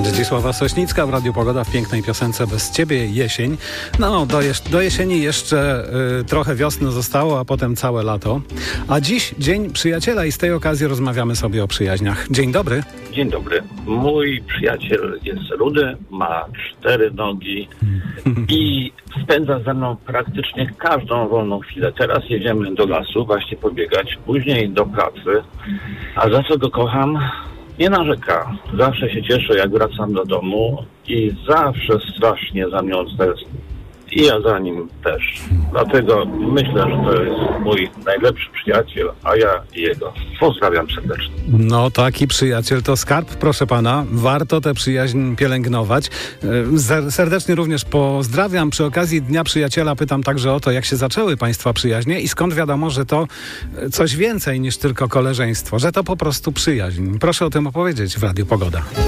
Zdzisława Sośnicka w Radiu Pogoda w pięknej piosence Bez Ciebie jesień. No, do jesieni jeszcze trochę wiosny zostało, a potem całe lato. A dziś Dzień Przyjaciela i z tej okazji rozmawiamy sobie o przyjaźniach. Dzień dobry. Dzień dobry. Mój przyjaciel jest rudy, ma 4 nogi i spędza ze mną praktycznie każdą wolną chwilę. Teraz jedziemy do lasu właśnie pobiegać, później do pracy. A za co go kocham? Nie narzeka. Zawsze się cieszę, jak wracam do domu i zawsze strasznie za mną tęskni. I ja za nim też. Dlatego myślę, że to jest mój najlepszy przyjaciel, a ja jego. Pozdrawiam serdecznie. No, taki przyjaciel to skarb, proszę pana. Warto tę przyjaźń pielęgnować. Serdecznie również pozdrawiam. Przy okazji Dnia Przyjaciela pytam także o to, jak się zaczęły państwa przyjaźnie i skąd wiadomo, że to coś więcej niż tylko koleżeństwo, że to po prostu przyjaźń. Proszę o tym opowiedzieć w Radiu Pogoda.